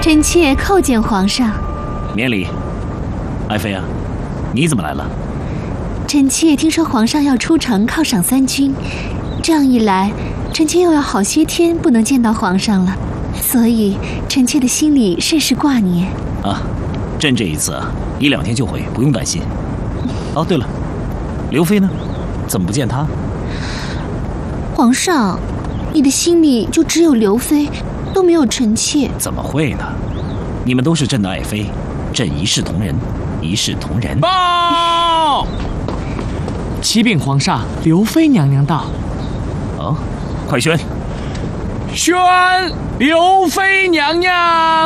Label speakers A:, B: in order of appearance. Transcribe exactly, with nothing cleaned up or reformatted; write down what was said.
A: 臣妾叩见皇上。
B: 免礼。爱妃啊，你怎么来了？
A: 臣妾听说皇上要出城犒赏三军，这样一来，臣妾又要好些天不能见到皇上了，所以臣妾的心里甚是挂念。
B: 啊，朕这一次啊，一两天就回，不用担心。哦，对了，刘妃呢？怎么不见她？
A: 皇上，你的心里就只有刘妃，都没有臣妾？
B: 怎么会呢？你们都是朕的爱妃，朕一视同仁，一视同仁。
C: 报！启禀皇上，刘妃娘娘到。
B: 哦，快宣！
C: 宣刘妃娘娘。